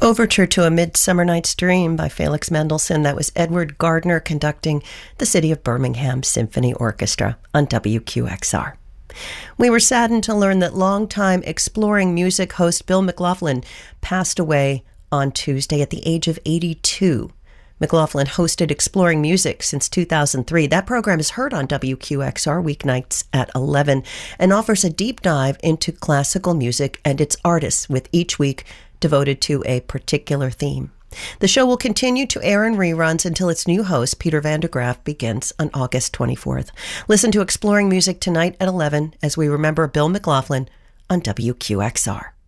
Overture to A Midsummer Night's Dream by Felix Mendelssohn. That was Edward Gardner conducting the City of Birmingham Symphony Orchestra on WQXR. We were saddened to learn that longtime Exploring Music host Bill McLaughlin passed away on Tuesday at the age of 82. McLaughlin hosted Exploring Music since 2003. That program is heard on WQXR weeknights at 11 and offers a deep dive into classical music and its artists, with each week devoted to a particular theme. The show will continue to air in reruns until its new host, Peter Van der Graaf, begins on August 24th. Listen to Exploring Music tonight at 11 as we remember Bill McLaughlin on WQXR.